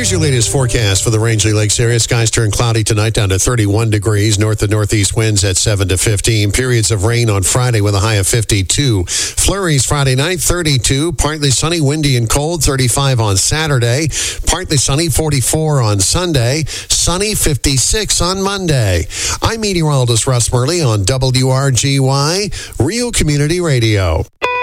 Here's your latest forecast for the Rangeley Lakes area. Skies turn cloudy tonight down to 31 degrees. North and northeast winds at 7 to 15. Periods of rain on Friday with a high of 52. Flurries Friday night, 32. Partly sunny, windy and cold, 35 on Saturday. Partly sunny, 44 on Sunday. Sunny, 56 on Monday. I'm meteorologist Russ Murley on WRGY, Real Community Radio.